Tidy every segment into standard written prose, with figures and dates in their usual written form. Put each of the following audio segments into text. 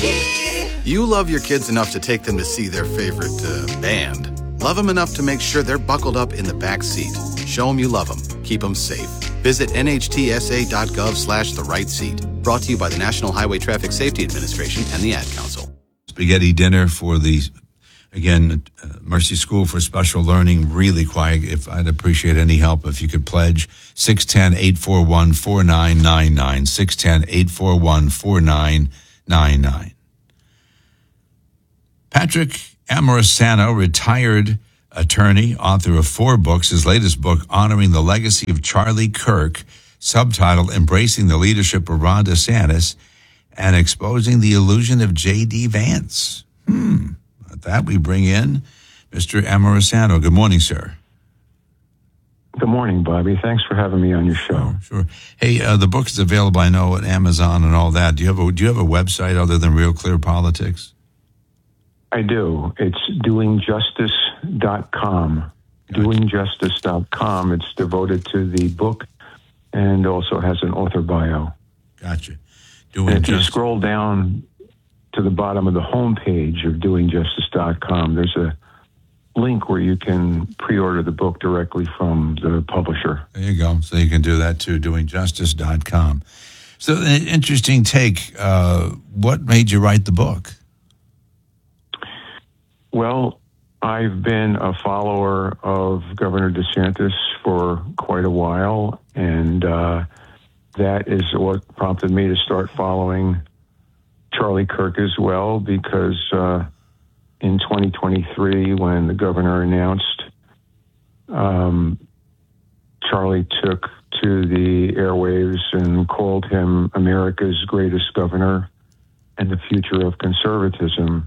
You love your kids enough to take them to see their favorite band. Love them enough to make sure they're buckled up in the back seat. Show them you love them. Keep them safe. Visit nhtsa.gov/the right seat. Brought to you by the National Highway Traffic Safety Administration and the Ad Council. Spaghetti dinner for the, again, Mercy School for Special Learning. Really quiet. If I'd appreciate any help if you could pledge 610-841-4999. 610-841-4999. Patrick Amorisano, retired attorney, author of 4 books. His latest book, Honoring the Legacy of Charlie Kirk, subtitled Embracing the Leadership of Ron DeSantis and Exposing the Illusion of J.D. Vance. With that, we bring in Mr. Amorisano. Good morning, sir. Good morning, Bobby. Thanks for having me on your show. Sure. Hey, the book is available, I know, at Amazon and all that. Do you have a website other than Real Clear Politics? I do. It's doingjustice.com. Gotcha. Doingjustice.com. It's devoted to the book and also has an author bio. Gotcha. And if you scroll down to the bottom of the homepage of doingjustice.com, there's a link where you can pre-order the book directly from the publisher. There you go. So you can do that too, doingjustice.com. So an interesting take. What made you write the book? Well, I've been a follower of Governor DeSantis for quite a while, and that is what prompted me to start following Charlie Kirk as well, because in 2023, when the governor announced, Charlie took to the airwaves and called him America's greatest governor and the future of conservatism.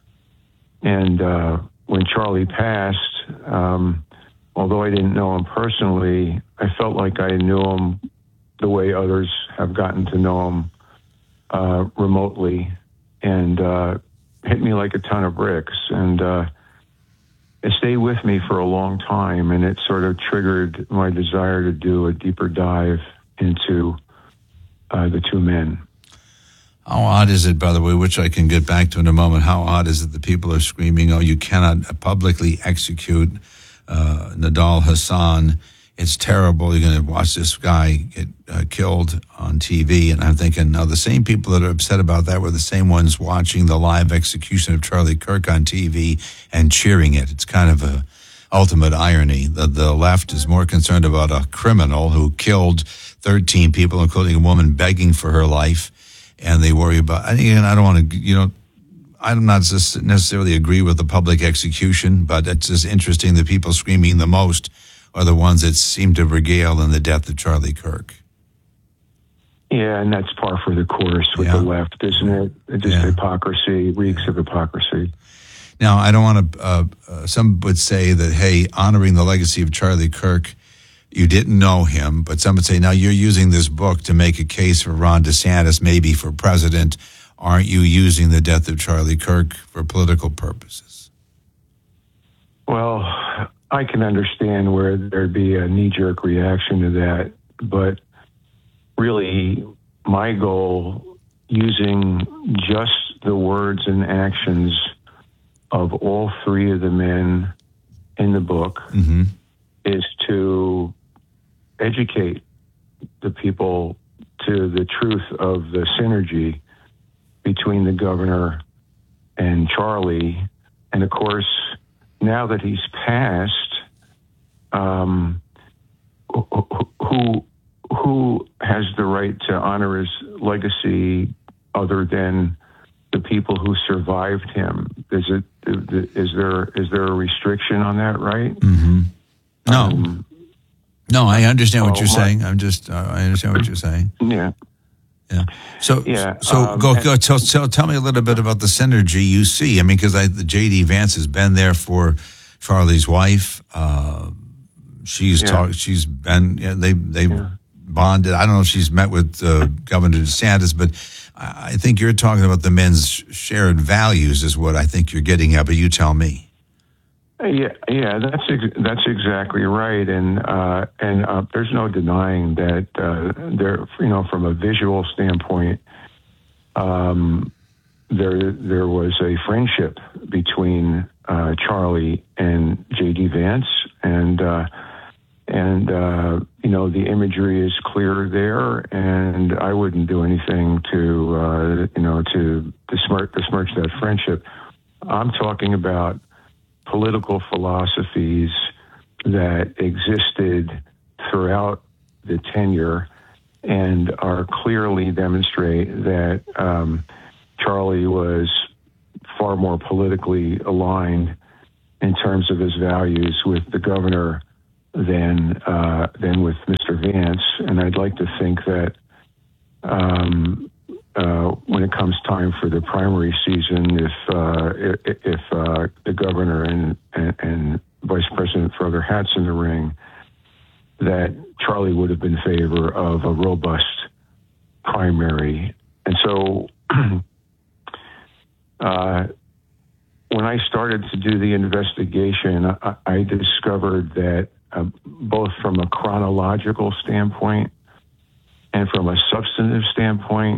And when Charlie passed, although I didn't know him personally, I felt like I knew him the way others have gotten to know him remotely, and hit me like a ton of bricks. And it stayed with me for a long time, and it sort of triggered my desire to do a deeper dive into the two men. How odd is it, by the way, which I can get back to in a moment, how odd is it that people are screaming, oh, you cannot publicly execute Nidal Hasan. It's terrible. You're going to watch this guy get killed on TV. And I'm thinking, now the same people that are upset about that were the same ones watching the live execution of Charlie Kirk on TV and cheering it. It's kind of a ultimate irony. The left is more concerned about a criminal who killed 13 people, including a woman begging for her life. And they worry about, and I don't want to, I'm not just necessarily agree with the public execution, but it's just interesting that people screaming the most are the ones that seem to regale in the death of Charlie Kirk. Yeah, and that's par for the course with the left, isn't it? It's just hypocrisy, reeks of hypocrisy. Now, I don't want to, some would say that, hey, honoring the legacy of Charlie Kirk, you didn't know him, but some would say, now you're using this book to make a case for Ron DeSantis, maybe for president. Aren't you using the death of Charlie Kirk for political purposes? Well, I can understand where there'd be a knee-jerk reaction to that, but really my goal, using just the words and actions of all 3 of the men in the book, is to educate the people to the truth of the synergy between the governor and Charlie. And of course, now that he's passed, who has the right to honor his legacy other than the people who survived him? Is there a restriction on that right? No. No, I understand what you're saying. I understand what you're saying. Yeah. So go. Tell me a little bit about the synergy you see. I mean, because the J.D. Vance has been there for Charlie's wife. She's been. They bonded. I don't know if she's met with Governor DeSantis, but I think you're talking about the men's shared values is what I think you're getting at. But you tell me. Yeah, that's exactly right, and there's no denying that there, from a visual standpoint, there was a friendship between Charlie and J.D. Vance, and the imagery is clear there, and I wouldn't do anything to besmirch that friendship. I'm talking about political philosophies that existed throughout the tenure and are clearly demonstrate that Charlie was far more politically aligned in terms of his values with the governor than with Mr. Vance. And I'd like to think that when it comes time for the primary season, if the governor and vice president throw their hats in the ring, that Charlie would have been in favor of a robust primary. And so when I started to do the investigation, I discovered that both from a chronological standpoint and from a substantive standpoint,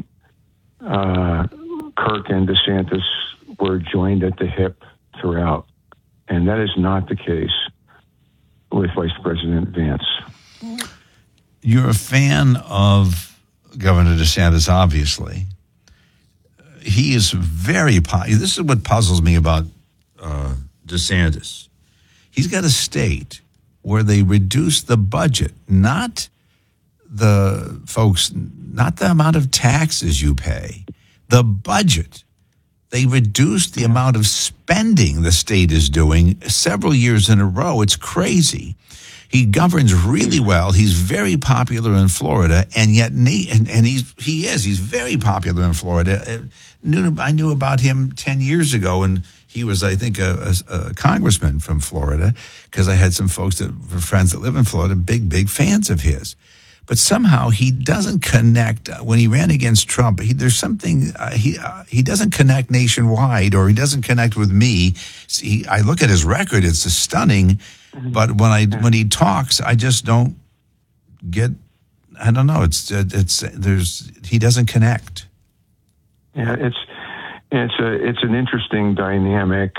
Kirk and DeSantis were joined at the hip throughout. And that is not the case with Vice President Vance. You're a fan of Governor DeSantis, obviously. He is very popular. This is what puzzles me about DeSantis. He's got a state where they reduce the budget, not the amount of taxes you pay, the budget. They reduced the amount of spending the state is doing several years in a row. It's crazy. He governs really well. He's very popular in Florida, and yet he's very popular in Florida. I knew about him 10 years ago, and he was, I think, a congressman from Florida, because I had some folks that were friends that live in Florida, big fans of his. But somehow he doesn't connect. When he ran against Trump, there's something, he doesn't connect nationwide, or he doesn't connect with me. I look at his record, it's stunning, but when he talks, I just don't get, I don't know, he doesn't connect. Yeah, it's an interesting dynamic,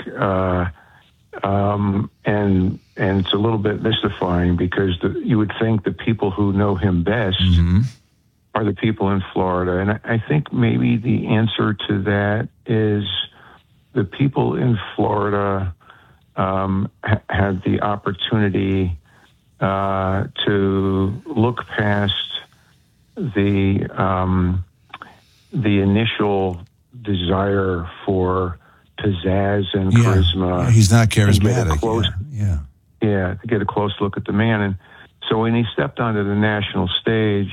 and it's a little bit mystifying, because you would think the people who know him best are the people in Florida. And I think maybe the answer to that is the people in Florida had the opportunity to look past the initial desire for pizzazz and charisma. Yeah, he's not charismatic. To get a close look at the man. And so when he stepped onto the national stage,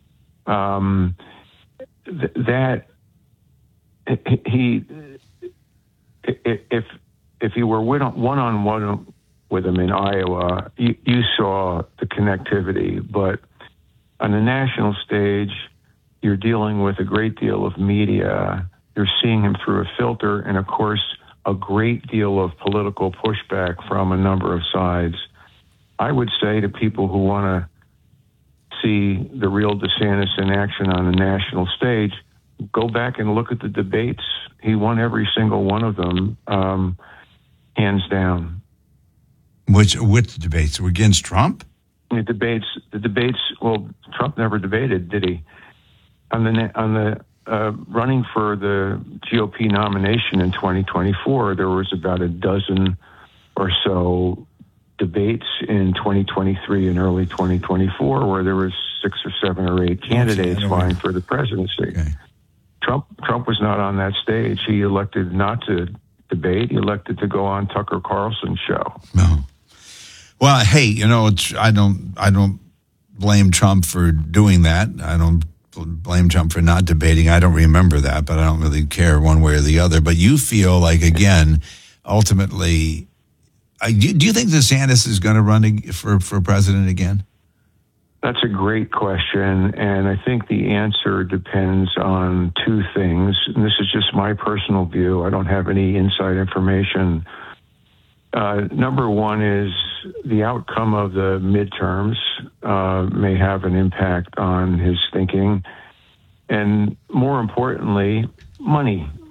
if you were one-on-one with him in Iowa, you saw the connectivity. But on the national stage, you're dealing with a great deal of media. You're seeing him through a filter, and of course, a great deal of political pushback from a number of sides. I would say to people who want to see the real DeSantis in action on the national stage, go back and look at the debates. He won every single one of them, hands down. Which debates? Against Trump? The debates. Well, Trump never debated, did he? On the running for the GOP nomination in 2024, there was about a dozen or so debates in 2023 and early 2024, where there was 6 or 7 or 8 candidates vying for the presidency. Okay. Trump was not on that stage. He elected not to debate. He elected to go on Tucker Carlson's show. No. Well, hey, I don't blame Trump for doing that. I don't blame Trump for not debating. I don't remember that, but I don't really care one way or the other. But you feel like, again, ultimately, do you think DeSantis is going to run for president again? That's a great question, and I think the answer depends on 2 things. And this is just my personal view. I don't have any inside information. Number one is the outcome of the midterms may have an impact on his thinking. And more importantly, money.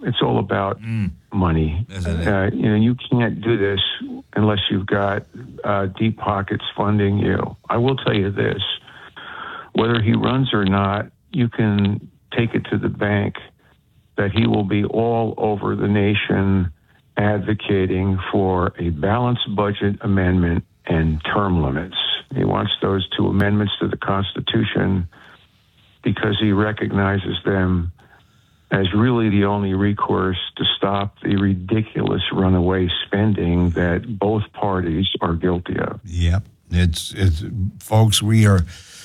It's all about money. Isn't it? You can't do this unless you've got deep pockets funding you. I will tell you this, whether he runs or not, you can take it to the bank that he will be all over the nation advocating for a balanced budget amendment and term limits. He wants those two amendments to the Constitution because he recognizes them as really the only recourse to stop the ridiculous runaway spending that both parties are guilty of. Yep. It's folks, we are